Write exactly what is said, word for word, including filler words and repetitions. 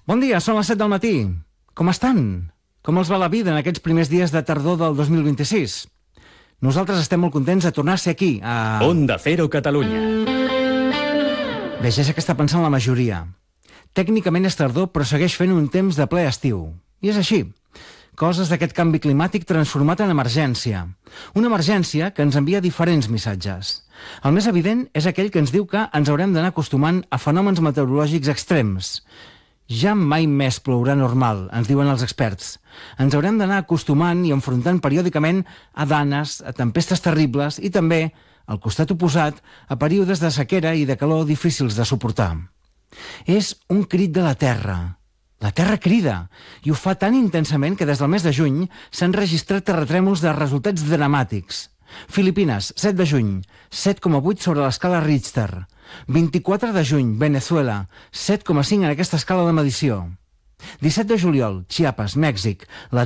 Bon dia, són les set del matí. Com estan? Com els va la vida en aquests primers dies de tardor del dos mil vint-i-sis? Nosaltres estem molt contents de tornar a ser aquí, a... Onda Cero Catalunya. Bé, ja sé què està pensant la majoria. Tècnicament és tardor, però segueix fent un temps de ple estiu. I és així. Coses d'aquest canvi climàtic transformat en emergència. Una emergència que ens envia diferents missatges. El més evident és aquell que ens diu que ens haurem d'anar acostumant a fenòmens meteorològics extrems. Ja mai més plourà normal, ens diuen els experts. Ens haurem d'anar acostumant i enfrontant periòdicament a danes, a tempestes terribles i també, al costat oposat, a períodes de sequera i de calor difícils de suportar. És un crit de la Terra. La Terra crida, i ho fa tan intensament que des del mes de juny s'han registrat terratrèmols de resultats dramàtics. Filipines, set de juny, set coma vuit sobre l'escala Richter. vint-i-quatre de juny, Venezuela, set coma cinc en aquesta escala de medició. disset de juliol, Chiapas, Mèxic, la